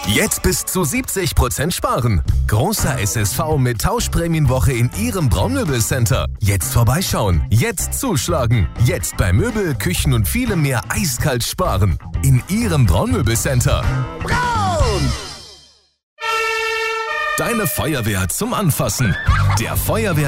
Jetzt bis zu 70% sparen. Großer SSV mit Tauschprämienwoche in Ihrem Braunmöbelcenter. Jetzt vorbeischauen, jetzt zuschlagen. Jetzt bei Möbel, Küchen und vielem mehr eiskalt sparen. In Ihrem Braunmöbelcenter. Braun! Deine Feuerwehr zum Anfassen. Der Feuerwehr